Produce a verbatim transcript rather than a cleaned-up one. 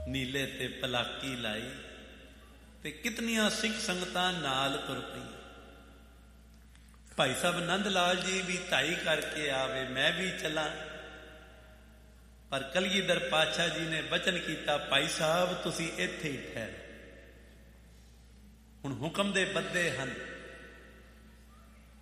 ਨੀਲੇ ਤੇ ਪਲਾਕੀ ਲਾਈ ਤੇ ਕਿਤਨੀਆਂ ਸਿੱਖ ਸੰਗਤਾਂ ਨਾਲ ਤੁਰ ਪਈਆਂ। ਭਾਈ ਸਾਹਿਬ ਨੰਦ ਲਾਲ ਜੀ ਵੀ ਢਾਈ ਕਰਕੇ ਆਵੇ, ਮੈਂ ਵੀ ਚਲਾਂ। ਪਰ ਕਲਗੀਧਰ ਪਾਤਸ਼ਾਹ ਜੀ ਨੇ ਬਚਨ ਕੀਤਾ, ਭਾਈ ਸਾਹਿਬ ਤੁਸੀਂ ਇੱਥੇ ਹੀ ਠਹਿਰੋ, ਹੁਣ ਹੁਕਮ ਦੇ ਬੱਦੇ ਹਨ।